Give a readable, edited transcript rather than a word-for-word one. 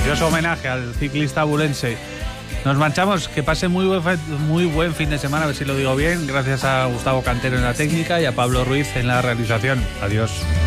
precioso homenaje al ciclista abulense. Nos marchamos, que pase muy buen fin de semana, a ver si lo digo bien. Gracias a Gustavo Cantero en la técnica y a Pablo Ruiz en la realización. Adiós.